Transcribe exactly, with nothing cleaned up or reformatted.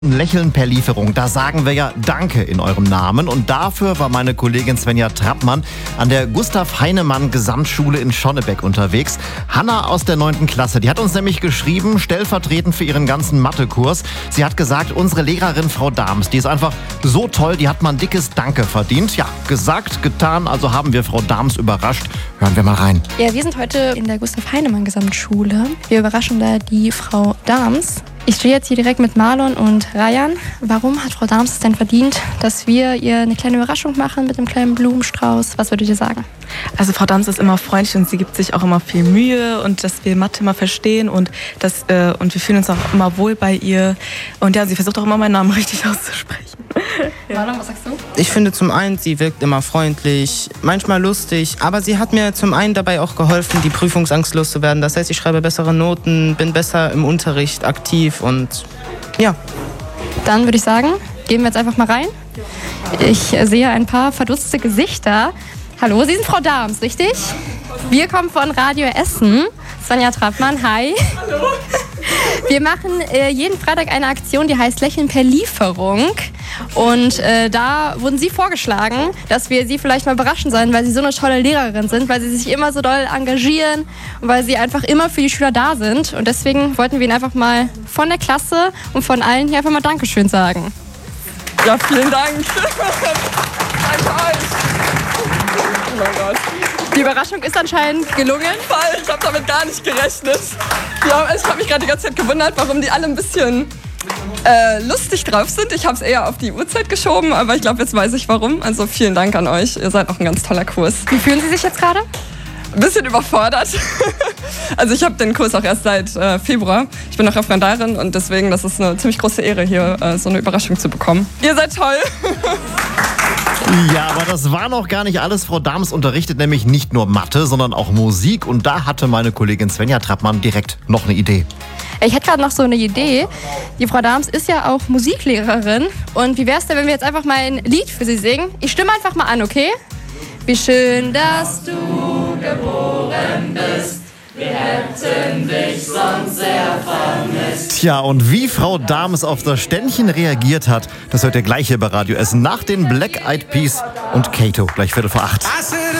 Lächeln per Lieferung, da sagen wir ja Danke in eurem Namen und dafür war meine Kollegin Svenja Trappmann an der Gustav-Heinemann-Gesamtschule in Schonnebeck unterwegs. Hanna aus der neunten Klasse, die hat uns nämlich geschrieben, stellvertretend für ihren ganzen Mathekurs. Sie hat gesagt, unsere Lehrerin Frau Dahms, die ist einfach so toll, die hat mal ein dickes Danke verdient. Ja, gesagt, getan, also haben wir Frau Dahms überrascht. Hören wir mal rein. Ja, wir sind heute in der Gustav-Heinemann-Gesamtschule. Wir überraschen da die Frau Dahms. Ich stehe jetzt hier direkt mit Marlon und Rayan. Warum hat Frau Dahms es denn verdient, dass wir ihr eine kleine Überraschung machen mit einem kleinen Blumenstrauß? Was würdet ihr sagen? Also Frau Dahms ist immer freundlich und sie gibt sich auch immer viel Mühe und dass wir Mathe immer verstehen und, das, äh, und wir fühlen uns auch immer wohl bei ihr. Und ja, sie versucht auch immer meinen Namen richtig auszusprechen. Ja. Marlon, was sagst du? Ich finde zum einen, sie wirkt immer freundlich, manchmal lustig, aber sie hat mir zum einen dabei auch geholfen, die Prüfungsangst loszuwerden. Das heißt, ich schreibe bessere Noten, bin besser im Unterricht aktiv und ja. Dann würde ich sagen, gehen wir jetzt einfach mal rein. Ich sehe ein paar verdutzte Gesichter. Hallo, Sie sind Frau Dahms, richtig? Wir kommen von Radio Essen. Svenja Trappmann, hi. Hallo. Wir machen äh, jeden Freitag eine Aktion, die heißt Lächeln per Lieferung. Und äh, da wurden Sie vorgeschlagen, dass wir Sie vielleicht mal überraschen sollen, weil Sie so eine tolle Lehrerin sind, weil Sie sich immer so doll engagieren und weil Sie einfach immer für die Schüler da sind. Und deswegen wollten wir Ihnen einfach mal von der Klasse und von allen hier einfach mal Dankeschön sagen. Ja, vielen Dank. Danke euch. Oh mein Gott. Die Überraschung ist anscheinend gelungen. Voll, ich habe damit gar nicht gerechnet. Ja, ich habe mich gerade die ganze Zeit gewundert, warum die alle ein bisschen äh, lustig drauf sind. Ich habe es eher auf die Uhrzeit geschoben, aber ich glaube, jetzt weiß ich warum. Also vielen Dank an euch. Ihr seid auch ein ganz toller Kurs. Wie fühlen Sie sich jetzt gerade? Ein bisschen überfordert. Also ich habe den Kurs auch erst seit äh, Februar. Ich bin noch Referendarin und deswegen, das ist eine ziemlich große Ehre, hier äh, so eine Überraschung zu bekommen. Ihr seid toll. Ja, aber das war noch gar nicht alles. Frau Dahms unterrichtet nämlich nicht nur Mathe, sondern auch Musik. Und da hatte meine Kollegin Svenja Trappmann direkt noch eine Idee. Ich hätte gerade noch so eine Idee. Die Frau Dahms ist ja auch Musiklehrerin. Und wie wäre es denn, wenn wir jetzt einfach mal ein Lied für sie singen? Ich stimme einfach mal an, okay? Wie schön, dass du geboren bist. Wir hätten dich sonst sehr vermisst. Tja, und wie Frau Dahms auf das Ständchen reagiert hat, das hört ihr gleich hier bei Radio Essen nach den Black Eyed Peas und Kato, gleich Viertel vor acht.